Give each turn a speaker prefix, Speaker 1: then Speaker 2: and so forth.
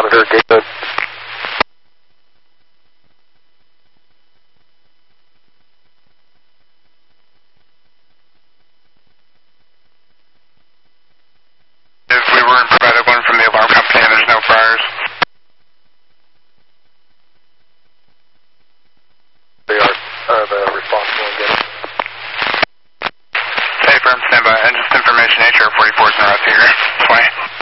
Speaker 1: monitor, gate code.
Speaker 2: If we weren't provided one from the alarm company and there's no fires.
Speaker 1: They are the responsible and get it.
Speaker 2: Hey, firm, stand by. And just information, HR 44 is not here. 20.